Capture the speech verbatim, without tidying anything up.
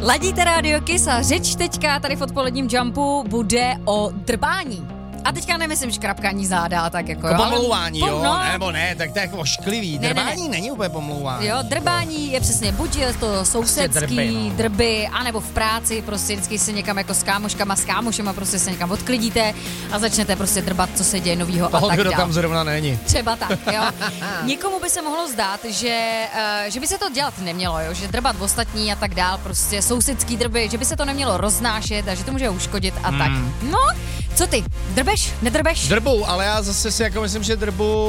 Ladíte Radio Kiss a řeč teďka tady v odpoledním Jumpu bude o drbání. A teďka nemyslím škrapkání záda, tak jako, jako jo. pomlouvání, po, jo, no. nebo ne, tak to je jako ošklivý. Ne, Drbání ne, ne. není úplně pomlouvání. Jo, drbání je přesně, buď je to sousedský, drby, no. drby, anebo v práci, prostě vždycky se někam jako s kámoškama, s kámošema prostě se někam odklidíte a začnete prostě drbat, co se děje novýho a Toho, tak kdo dál. tam zrovna není. Třeba tak, jo. Někomu by se mohlo zdát, že, uh, že by se to dělat nemělo, jo, že drbat v ostatní a tak dál, prostě sousedský drby, že by se to nemělo roznášet a že to může uškodit a mm. tak. No, co ty, drbeš, nedrbeš? Drbu, ale já zase si jako myslím, že drbu